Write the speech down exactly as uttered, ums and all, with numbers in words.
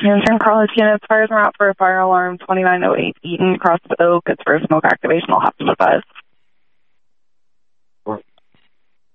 Answering call unit, fires are out for a fire alarm twenty-nine oh eight Eaton, across the Oak. It's for a smoke activation. I'll have to advise.